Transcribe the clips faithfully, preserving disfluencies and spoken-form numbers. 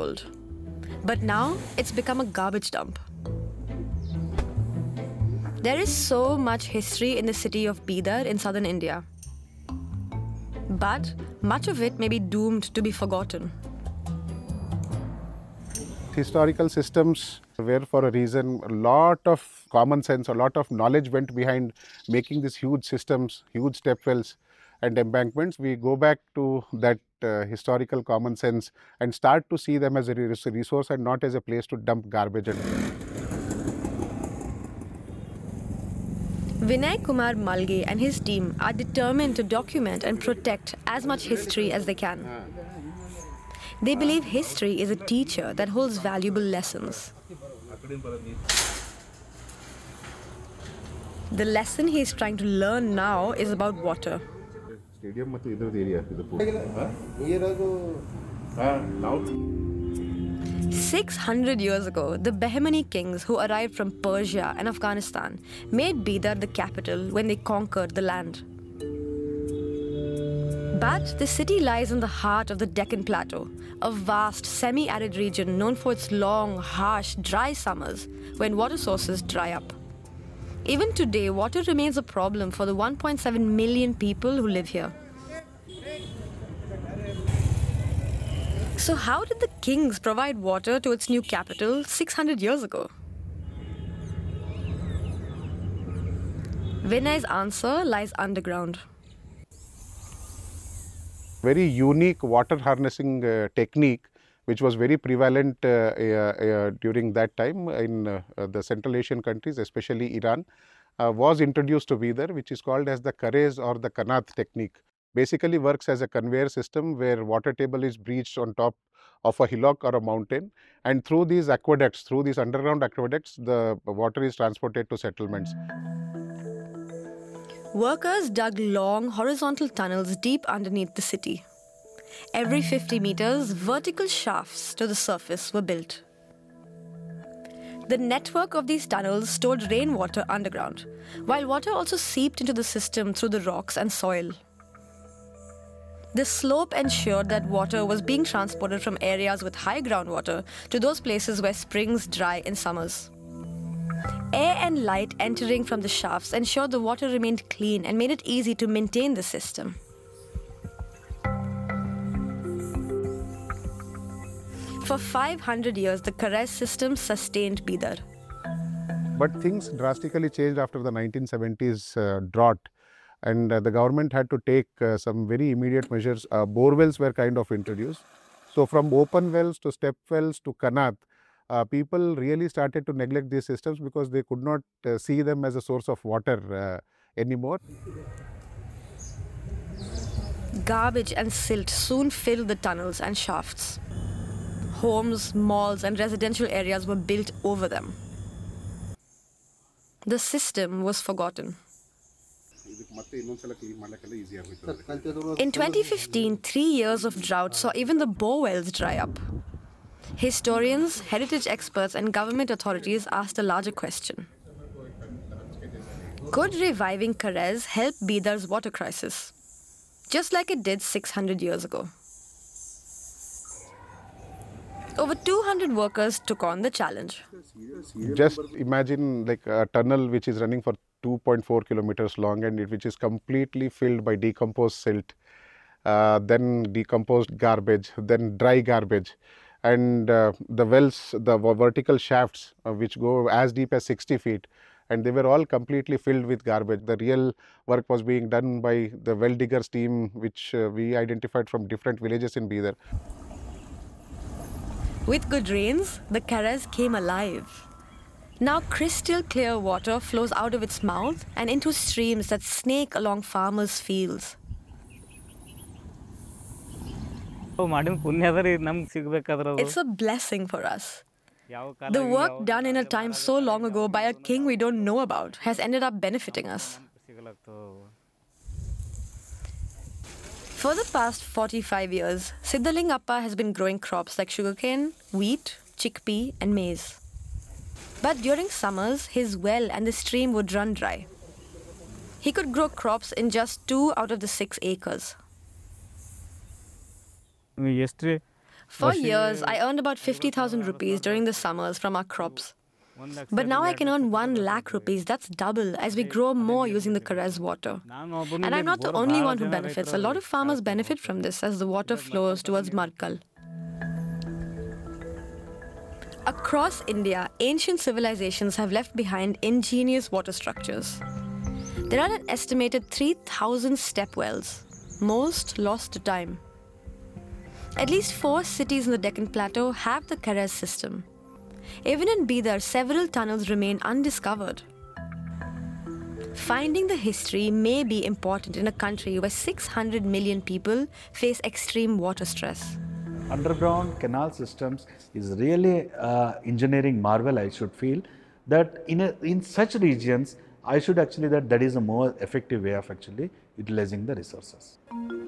old. But now it's become a garbage dump. There is so much history in the city of Bidar in southern India. But much of it may be doomed to be forgotten. Historical systems were for a reason. A lot of common sense, a lot of knowledge went behind making these huge systems, huge step wells and embankments. We go back to that uh, historical common sense and start to see them as a resource and not as a place to dump garbage. Vinay Kumar Malge and his team are determined to document and protect as much history as they can. They believe history is a teacher that holds valuable lessons. The lesson he is trying to learn now is about water. Six hundred years ago, the Bahmani kings who arrived from Persia and Afghanistan made Bidar the capital when they conquered the land. But the city lies in the heart of the Deccan Plateau, a vast semi-arid region known for its long, harsh, dry summers when water sources dry up. Even today, water remains a problem for the one point seven million people who live here. So how did the kings provide water to its new capital six hundred years ago? Vinay's answer lies underground. Very unique water harnessing uh, technique which was very prevalent uh, uh, uh, during that time in uh, uh, the Central Asian countries, especially Iran, uh, was introduced to Bidar, which is called as the Karez or the Kanaat technique. Basically works as a conveyor system where water table is breached on top of a hillock or a mountain, and through these aqueducts, through these underground aqueducts, the water is transported to settlements. Workers dug long horizontal tunnels deep underneath the city. Every fifty meters, vertical shafts to the surface were built. The network of these tunnels stored rainwater underground, while water also seeped into the system through the rocks and soil. The slope ensured that water was being transported from areas with high groundwater to those places where springs dry in summers. Air and light entering from the shafts ensured the water remained clean and made it easy to maintain the system. For five hundred years, the Karez system sustained Bidar. But things drastically changed after the nineteen seventies uh, drought, and uh, the government had to take uh, some very immediate measures. Uh, bore wells were kind of introduced. So from open wells to step wells to Kanaat, uh, people really started to neglect these systems because they could not uh, see them as a source of water uh, anymore. Garbage and silt soon filled the tunnels and shafts. Homes, malls, and residential areas were built over them. The system was forgotten. In twenty fifteen, three years of drought saw even the bore wells dry up. Historians, heritage experts, and government authorities asked a larger question. Could reviving Karez help Bidar's water crisis, just like it did six hundred years ago? Over two hundred workers took on the challenge. Just imagine like a tunnel which is running for two point four kilometers long and it, which is completely filled by decomposed silt, uh, then decomposed garbage, then dry garbage, and uh, the wells, the vertical shafts uh, which go as deep as sixty feet, and they were all completely filled with garbage. The real work was being done by the well diggers team, which uh, we identified from different villages in Bidar. With good rains, the Karez came alive. Now crystal clear water flows out of its mouth and into streams that snake along farmers' fields. It's a blessing for us. The work done in a time so long ago by a king we don't know about has ended up benefiting us. For the past forty-five years, Siddhalingappa has been growing crops like sugarcane, wheat, chickpea, and maize. But during summers, his well and the stream would run dry. He could grow crops in just two out of the six acres. For years, I earned about fifty thousand rupees during the summers from our crops. But now I can earn one lakh rupees. That's double as we grow more using the Karez water. And I'm not the only one who benefits. A lot of farmers benefit from this as the water flows towards Markal. Across India, ancient civilizations have left behind ingenious water structures. There are an estimated three thousand step wells, most lost to time. At least four cities in the Deccan Plateau have the Karez system. Even in Bidar, several tunnels remain undiscovered. Finding the history may be important in a country where six hundred million people face extreme water stress. Underground canal systems is really uh, engineering marvel, I should feel, that in, a, in such regions, I should actually that that is a more effective way of actually utilizing the resources.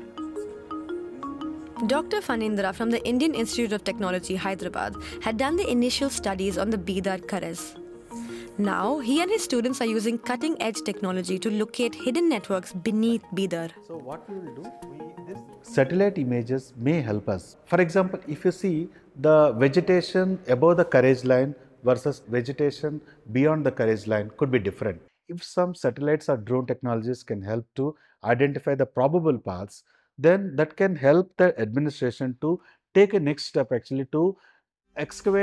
Doctor Phanindra from the Indian Institute of Technology, Hyderabad, had done the initial studies on the Bidar Karez. Now, he and his students are using cutting-edge technology to locate hidden networks beneath Bidar. So what we will do, we, this satellite images may help us. For example, if you see the vegetation above the Karez line versus vegetation beyond the Karez line could be different. If some satellites or drone technologies can help to identify the probable paths, then that can help the administration to take a next step actually to excavate.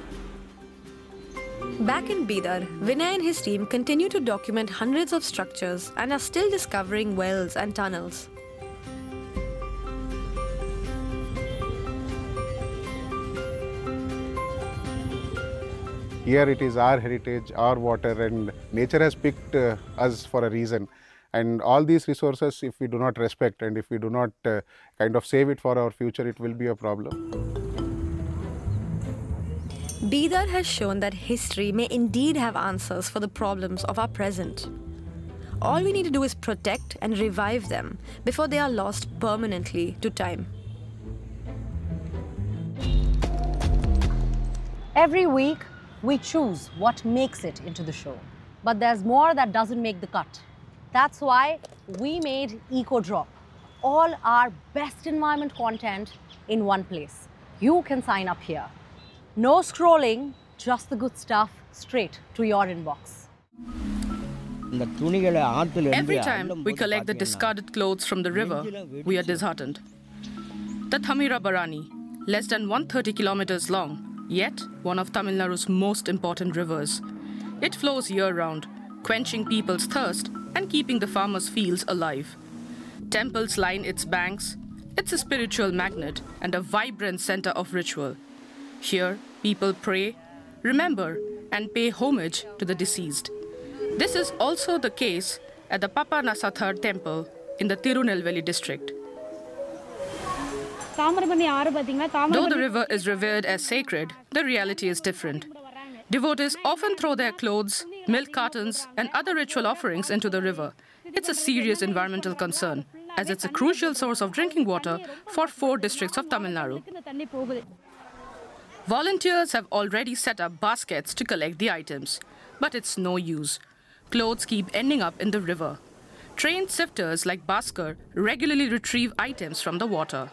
Back in Bidar, Vinay and his team continue to document hundreds of structures and are still discovering wells and tunnels. Here it is our heritage, our water, and nature has picked uh, us for a reason. And all these resources, if we do not respect and if we do not uh, kind of save it for our future, it will be a problem. Bidar has shown that history may indeed have answers for the problems of our present. All we need to do is protect and revive them before they are lost permanently to time. Every week, we choose what makes it into the show. But there's more that doesn't make the cut. That's why we made EcoDrop, all our best environment content in one place. You can sign up here. No scrolling, just the good stuff straight to your inbox. Every time we collect the discarded clothes from the river, we are disheartened. The Thamira Barani, less than one hundred thirty kilometers long, yet one of Tamil Nadu's most important rivers. It flows year-round, quenching people's thirst and keeping the farmers' fields alive. Temples line its banks. It's a spiritual magnet and a vibrant center of ritual. Here, people pray, remember, and pay homage to the deceased. This is also the case at the Papanasathar temple in the Tirunelveli district. Though the river is revered as sacred, the reality is different. Devotees often throw their clothes, milk cartons, and other ritual offerings into the river. It's a serious environmental concern, as it's a crucial source of drinking water for four districts of Tamil Nadu. Volunteers have already set up baskets to collect the items, but it's no use. Clothes keep ending up in the river. Trained sifters like Bhaskar regularly retrieve items from the water.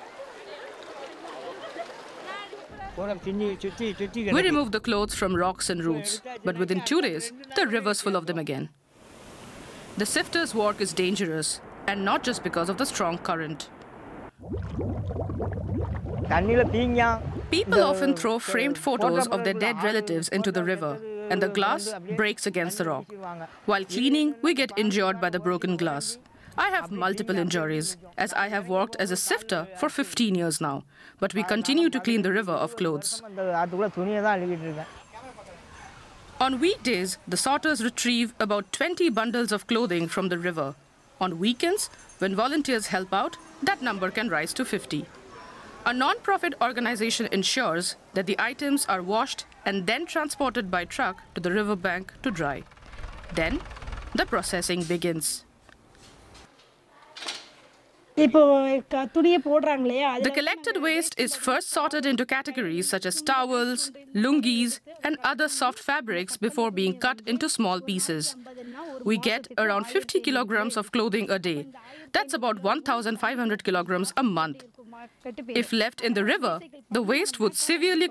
We remove the clothes from rocks and roots, but within two days, the river's full of them again. The sifters' work is dangerous, and not just because of the strong current. People often throw framed photos of their dead relatives into the river, and the glass breaks against the rock. While cleaning, we get injured by the broken glass. I have multiple injuries, as I have worked as a sifter for fifteen years now, but we continue to clean the river of clothes. On weekdays, the sorters retrieve about twenty bundles of clothing from the river. On weekends, when volunteers help out, that number can rise to fifty. A non-profit organization ensures that the items are washed and then transported by truck to the riverbank to dry. Then, the processing begins. The collected waste is first sorted into categories such as towels, lungis, and other soft fabrics before being cut into small pieces. We get around fifty kilograms of clothing a day. That's about one thousand five hundred kilograms a month. If left in the river, the waste would severely